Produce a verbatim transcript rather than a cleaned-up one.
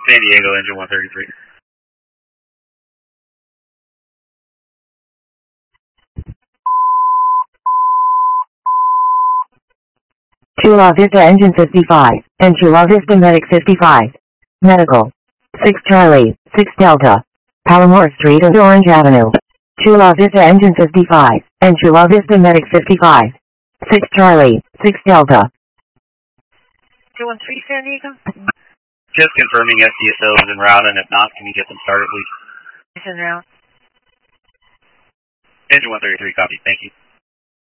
San Diego, engine one thirty-three. Chula Vista engine fifty-five, and Chula Vista medic fifty-five. Medical. six Charlie, six Delta. Palomar Street and Orange Avenue. Chula Vista engine fifty-five, and Chula Vista medic fifty-five. six Charlie, six Delta. two one three San Diego? Just confirming S D S O is en route, and if not, can you get them started, please? It's en route. Engine one thirty-three, copy. Thank you.